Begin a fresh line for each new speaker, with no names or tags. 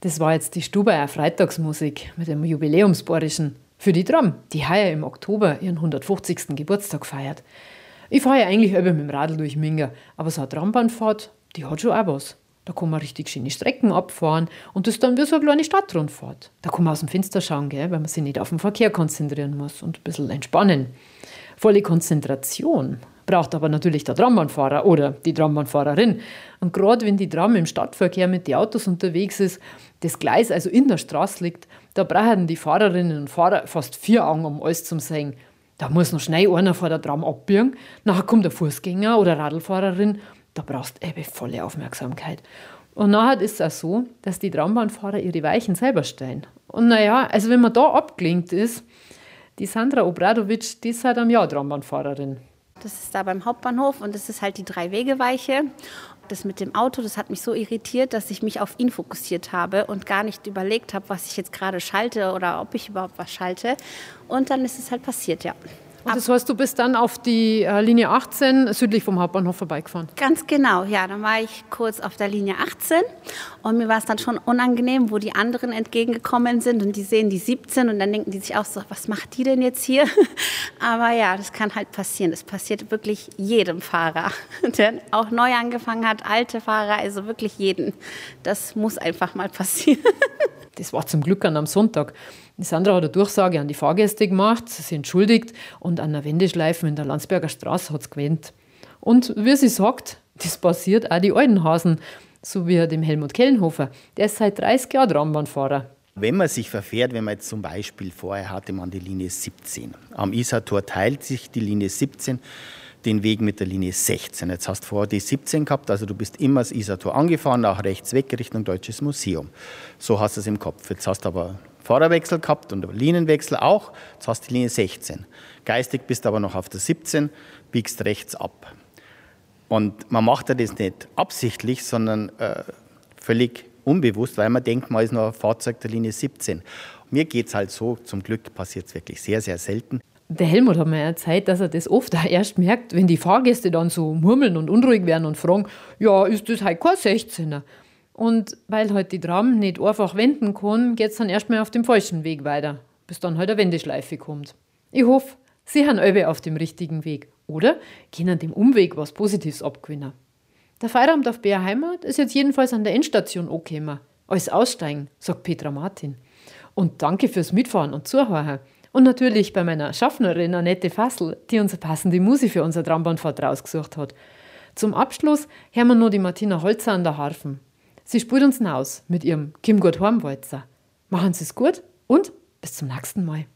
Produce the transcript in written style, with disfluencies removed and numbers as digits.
Das war jetzt die Stubaier Freitagsmusik mit dem Jubiläumsbayerischen für die Tram, die heuer im Oktober ihren 150. Geburtstag feiert. Ich fahre ja eigentlich immer mit dem Radl durch Minga, aber so eine Trambahnfahrt, die hat schon auch was. Da kann man richtig schöne Strecken abfahren und das ist dann wie so eine kleine Stadtrundfahrt. Da kann man aus dem Fenster schauen, gell, weil man sich nicht auf den Verkehr konzentrieren muss und ein bisschen entspannen. Volle Konzentration braucht aber natürlich der Trambahnfahrer oder die Trambahnfahrerin. Und gerade wenn die Tram im Stadtverkehr mit den Autos unterwegs ist, das Gleis also in der Straße liegt, da brauchen die Fahrerinnen und Fahrer fast 4 Augen, um alles zu sehen. Da muss noch schnell einer vor der Tram abbiegen, nachher kommt der Fußgänger oder Radlfahrerin, da brauchst du eben volle Aufmerksamkeit. Und nachher ist es auch so, dass die Trambahnfahrer ihre Weichen selber stellen. Und naja, also wenn man da abgelenkt ist, die Sandra Obradovic, die ist seit einem Jahr Trambahnfahrerin.
Das ist da beim Hauptbahnhof und das ist halt die 3-Wege-Weiche. Das mit dem Auto, das hat mich so irritiert, dass ich mich auf ihn fokussiert habe und gar nicht überlegt habe, was ich jetzt gerade schalte oder ob ich überhaupt was schalte. Und dann ist es halt passiert, ja.
Und das heißt, du bist dann auf die Linie 18 südlich vom Hauptbahnhof vorbeigefahren?
Ganz genau, ja. Dann war ich kurz auf der Linie 18 und mir war es dann schon unangenehm, wo die anderen entgegengekommen sind und die sehen die 17 und dann denken die sich auch so, was macht die denn jetzt hier? Aber ja, das kann halt passieren. Das passiert wirklich jedem Fahrer, der auch neu angefangen hat, alte Fahrer, also wirklich jeden. Das muss einfach mal passieren.
Das war zum Glück an einem Sonntag. Die Sandra hat eine Durchsage an die Fahrgäste gemacht, sie sich entschuldigt und an der Wendeschleife in der Landsberger Straße hat es gewählt. Und wie sie sagt, das passiert auch die alten Hasen, so wie dem Helmut Kellenhofer. Der ist seit 30 Jahren Trambahnfahrer.
Wenn man sich verfährt, wenn man jetzt zum Beispiel vorher hatte man die Linie 17. Am Isartor teilt sich die Linie 17 den Weg mit der Linie 16. Jetzt hast du vorher die 17 gehabt, also du bist immer das Isartor angefahren, nach rechts weg Richtung Deutsches Museum. So hast du es im Kopf. Jetzt hast du aber Fahrerwechsel gehabt und Linienwechsel auch. Jetzt hast du die Linie 16. Geistig bist du aber noch auf der 17, biegst rechts ab. Und man macht ja das nicht absichtlich, sondern völlig unbewusst, weil man denkt, man ist noch ein Fahrzeug der Linie 17. Mir geht es halt so, zum Glück passiert es wirklich sehr, sehr selten.
Der Helmut hat mir erzählt, dass er das oft auch erst merkt, wenn die Fahrgäste dann so murmeln und unruhig werden und fragen, ja, ist das halt kein 16er? Und weil halt die Tram nicht einfach wenden kann, geht es dann erstmal auf dem falschen Weg weiter, bis dann halt eine Wendeschleife kommt. Ich hoffe, Sie haben alle auf dem richtigen Weg oder können dem Umweg was Positives abgewinnen. Der Feierabend auf BR Heimat ist jetzt jedenfalls an der Endstation angekommen. Alles aussteigen, sagt Petra Martin. Und danke fürs Mitfahren und Zuhören. Und natürlich bei meiner Schaffnerin Annette Fassel, die uns eine passende Musik für unsere Trambahnfahrt rausgesucht hat. Zum Abschluss hören wir noch die Martina Holzer an der Harfen. Sie spielt uns aus mit ihrem Kim Gott Heim Walzer. Machen Sie es gut und bis zum nächsten Mal.